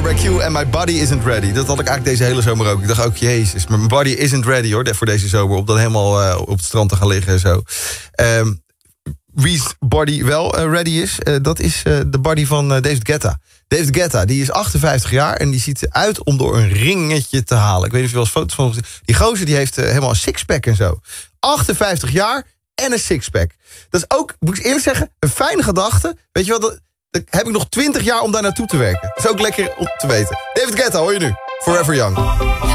Barbecue en My Body Isn't Ready. Dat had ik eigenlijk deze hele zomer ook. Ik dacht ook, jezus, maar my body isn't ready hoor, voor deze zomer. Om dan helemaal op het strand te gaan liggen en zo. Wie's body wel ready is, dat is de body van David Guetta. David Guetta, die is 58 jaar en die ziet eruit om door een ringetje te halen. Ik weet niet of je wel eens foto's van hem gezien. Die gozer die heeft helemaal een sixpack en zo. 58 jaar en een sixpack. Dat is ook, moet ik eerlijk zeggen, een fijne gedachte. Weet je wel, dan heb ik nog 20 jaar om daar naartoe te werken. Dat is ook lekker om te weten. David Guetta, hoor je nu. Forever Young.